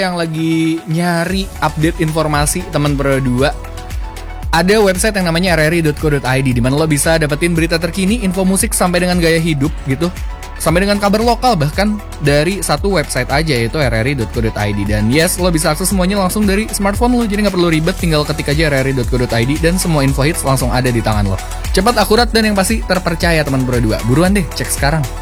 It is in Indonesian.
yang lagi nyari update informasi teman Pro 2, ada website yang namanya rri.co.id di mana lo bisa dapetin berita terkini, info musik sampai dengan gaya hidup gitu, sampai dengan kabar lokal bahkan dari satu website aja yaitu rri.co.id. Dan yes, lo bisa akses semuanya langsung dari smartphone lo, jadi nggak perlu ribet, tinggal ketik aja rri.co.id dan semua info hits langsung ada di tangan lo. Cepat, akurat, dan yang pasti terpercaya teman Pro 2. Buruan deh, cek sekarang.